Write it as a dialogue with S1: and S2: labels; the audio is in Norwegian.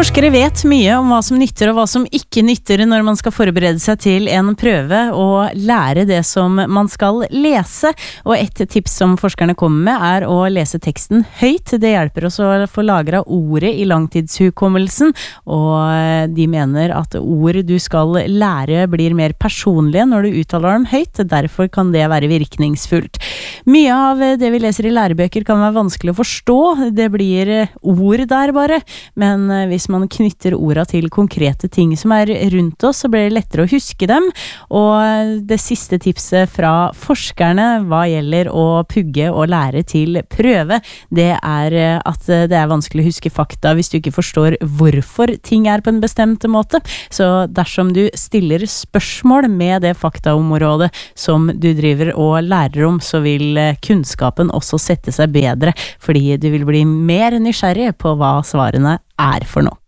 S1: Forskere vet mye om hva som nytter og hva som ikke nytter når man skal forberede seg til en prøve og lære det som man skal lese. Og et tips som forskerne kommer med er å lese teksten høyt. Det hjelper oss å få lagret ordet i langtidshukommelsen, og de mener at ord du skal lære blir mer personlige når du uttaler dem høyt. Derfor kan det være virkningsfullt. Mye av det vi leser i lærebøker kan være vanskelig å forstå. Det blir ord der bare, men hvis man knytter orda til konkrete ting som er rundt oss, så blir det lettere å huske dem. Og det siste tipset fra forskerne hva gjelder å pugge og lære til prøve, det er at det er vanskelig å huske fakta hvis du ikke forstår hvorfor ting er på en bestemt måte. Så dersom du stiller spørsmål med det faktaområdet som du driver og lærer om, så vil kunnskapen også sette seg bedre, fordi du vil bli mer nysgjerrig på hva svarene er for noe.